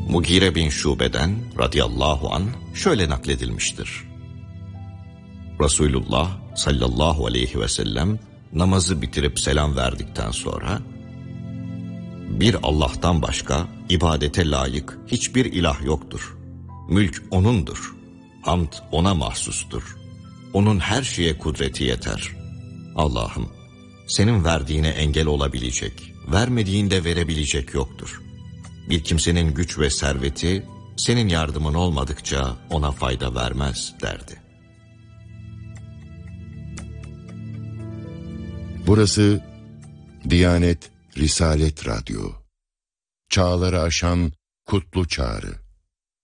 Mugire bin Şube'den radıyallahu anh şöyle nakledilmiştir. Resulullah sallallahu aleyhi ve sellem namazı bitirip selam verdikten sonra, bir Allah'tan başka ibadete layık hiçbir ilah yoktur. Mülk O'nundur. Hamd O'na mahsustur. O'nun her şeye kudreti yeter. Allah'ım, senin verdiğine engel olabilecek, vermediğinde verebilecek yoktur. Bir kimsenin güç ve serveti senin yardımın olmadıkça ona fayda vermez derdi. Burası Diyanet Risalet Radyo. Çağları aşan kutlu çağrı.